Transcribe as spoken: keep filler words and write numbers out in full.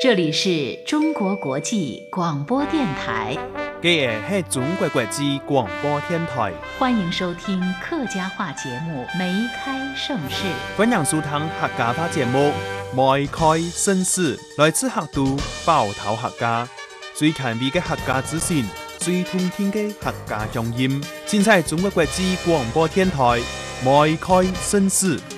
这里是中国国际广播电台。 这是中国国际广播电台， 欢迎收听客家话节目《梅开盛世》。 欢迎收听客家话节目《梅开盛世》，来自客都包头客家，最前卫的客家资訊，最通聽的客家鄉音。現在中國國際廣播電台《梅開盛世》。